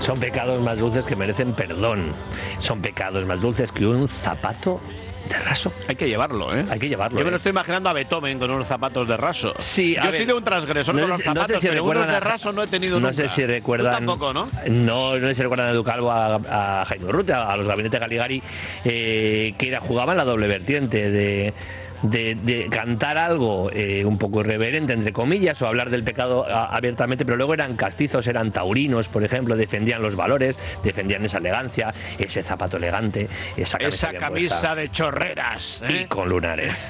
Son pecados más dulces que merecen perdón. Son pecados más dulces que un zapato de raso. Hay que llevarlo, ¿eh? Hay que llevarlo. Yo me lo estoy imaginando a Beethoven con unos zapatos de raso. Sí, yo he sido un transgresor con los zapatos, pero unos de raso no he tenido nunca. No sé si recuerdan. Tú tampoco, ¿no? No sé si recuerdan a Edu Calvo, a Jaime Urrutia, a los gabinetes Caligari, que jugaban la doble vertiente de cantar algo un poco irreverente, entre comillas, o hablar del pecado abiertamente, pero luego eran castizos, eran taurinos, por ejemplo, defendían los valores, defendían esa elegancia, ese zapato elegante, esa camisa puesta, de chorreras, ¿eh? Y con lunares.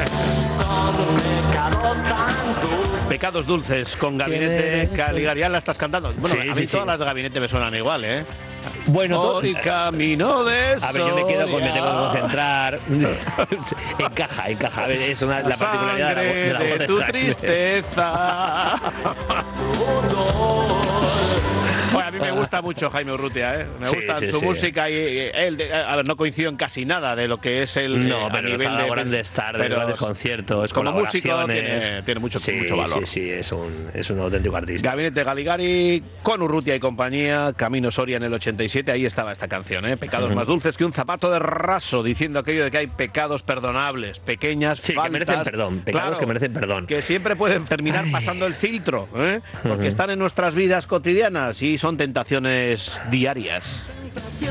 Pecados dulces con Gabinete Caligari. ¿Ya la estás cantando? Bueno, a mí todas las de Gabinete me suenan igual, ¿eh? Bueno, y camino de a ver, yo me quedo con me tengo que concentrar. encaja. A ver, es la particularidad de la voz de tu tristeza. Bueno, a mí me gusta mucho Jaime Urrutia, ¿eh? Me gusta su música y él, a ver, no coincido en casi nada de lo que es el a nivel de grandes tardes, grandes conciertos, como músico tiene mucho valor. Sí, es un auténtico artista. Gabinete Caligari con Urrutia y compañía, Camino Soria en el 87, ahí estaba esta canción, ¿eh? Pecados más dulces que un zapato de raso, diciendo aquello de que hay pecados perdonables, pequeñas faltas, que merecen perdón, pecados que merecen perdón. Que siempre pueden terminar pasando el filtro, ¿eh? Porque están en nuestras vidas cotidianas y son tentaciones diarias.